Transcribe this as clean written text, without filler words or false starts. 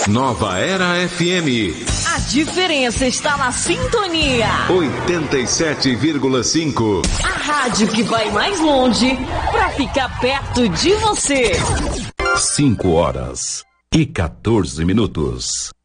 Nova Era FM. A diferença está na sintonia. 87,5. A rádio que vai mais longe para ficar perto de você. 5 horas e 14 minutos.